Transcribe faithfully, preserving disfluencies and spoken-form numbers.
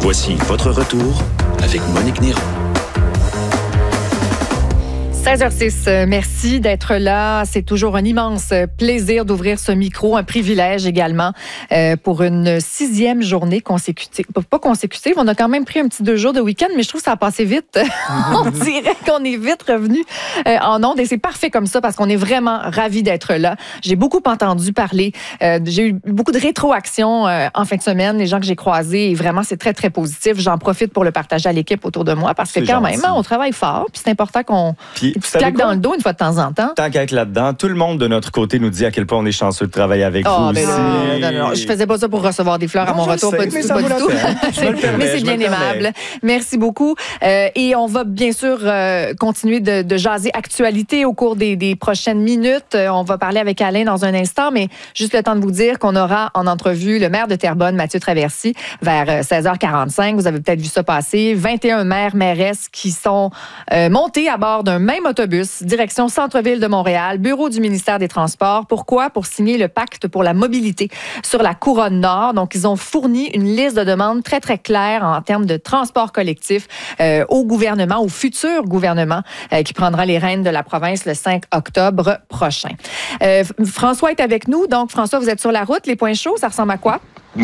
Voici votre retour avec Monique Néron. seize heures six, merci d'être là. C'est toujours un immense plaisir d'ouvrir ce micro, un privilège également euh, pour une sixième journée consécutive. Pas consécutive, on a quand même pris un petit deux jours de week-end, mais je trouve que ça a passé vite. On dirait qu'on est vite revenu euh, en ondes et c'est parfait comme ça parce qu'on est vraiment ravis d'être là. J'ai beaucoup entendu parler, euh, j'ai eu beaucoup de rétroactions euh, en fin de semaine, les gens que j'ai croisés, et vraiment c'est très, très positif. J'en profite pour le partager à l'équipe autour de moi parce que C'est quand gentil. même, on travaille fort, puis c'est important qu'on... Puis, Une petite claque dans le dos une fois de temps en temps. Tant qu'à être là-dedans, tout le monde de notre côté nous dit à quel point on est chanceux de travailler avec oh, vous ben aussi. non, non, non, je faisais pas ça pour recevoir des fleurs non, à mon je retour, sais, pas du mais tout. ça Pas vaut du la tout. peine. Je me le permets, mais c'est je bien me le permets. aimable. Merci beaucoup. Euh, et on va bien sûr euh, continuer de, de jaser actualité au cours des, des prochaines minutes. Euh, on va parler avec Alain dans un instant, mais juste le temps de vous dire qu'on aura en entrevue le maire de Terrebonne, Mathieu Traversy, vers seize heures quarante-cinq. Vous avez peut-être vu ça passer. vingt et un maires, mairesses qui sont euh, montés à bord d'un même autobus, direction Centre-Ville de Montréal, bureau du ministère des Transports. Pourquoi? Pour signer le pacte pour la mobilité sur la Couronne Nord. Donc, ils ont fourni une liste de demandes très, très claire en termes de transport collectif euh, au gouvernement, au futur gouvernement euh, qui prendra les rênes de la province le cinq octobre prochain. Euh, François est avec nous. Donc, François, vous êtes sur la route. Les points chauds, ça ressemble à quoi?